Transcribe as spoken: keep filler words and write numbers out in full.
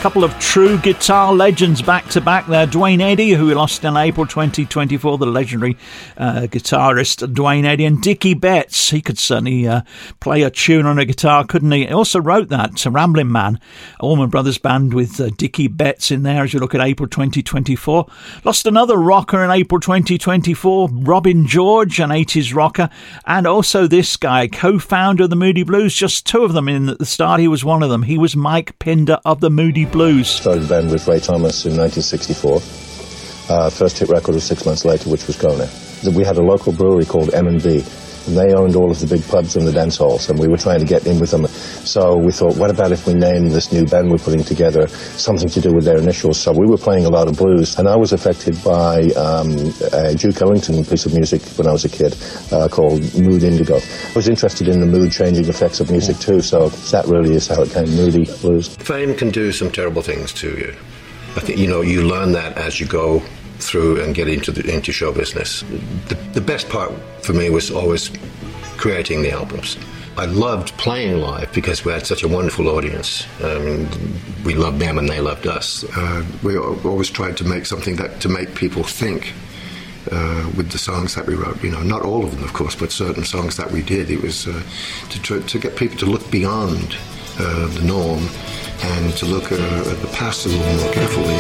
couple of true guitar legends back to back there. Duane Eddy, who we lost in April twenty twenty-four, the legendary uh, guitarist Duane Eddy, and Dickie Betts. He could certainly uh, play a tune on a guitar, couldn't he? He also wrote that, Ramblin' Man, Allman Brothers Band with uh, Dickie Betts in there as you look at April twenty twenty-four. Lost another rocker in April twenty twenty-four, Robin George, an eighties rocker, and also this guy, co-founder of the Moody Blues, just two of them in at the start. He was one of them. He was Mike Pinder of the Moody Blues. Started the band with Ray Thomas in nineteen sixty-four. Uh, first hit record was six months later, which was Kona. We had a local brewery called M and B, and they owned all of the big pubs and the dance halls, and we were trying to get in with them. So we thought, what about if we named this new band we're putting together something to do with their initials? So we were playing a lot of blues, and I was affected by um, a Duke Ellington piece of music when I was a kid uh, called Mood Indigo. I was interested in the mood-changing effects of music too, so that really is how it came, Moody Blues. Fame can do some terrible things to you. I think, you know, you learn that as you go through and get into the into show business. The, the best part for me was always creating the albums. I loved playing live because we had such a wonderful audience. Um, we loved them and they loved us. Uh, we always tried to make something that to make people think uh, with the songs that we wrote. You know, not all of them, of course, but certain songs that we did. It was uh, to try, to get people to look beyond uh, the norm and to look uh, at the past a little more carefully.